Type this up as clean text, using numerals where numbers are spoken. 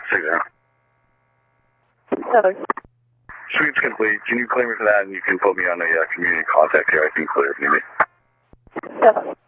Take care. So, Sweep's complete. Can you claim me for that, and you can put me on a community contact here? I can clear if you need me. so.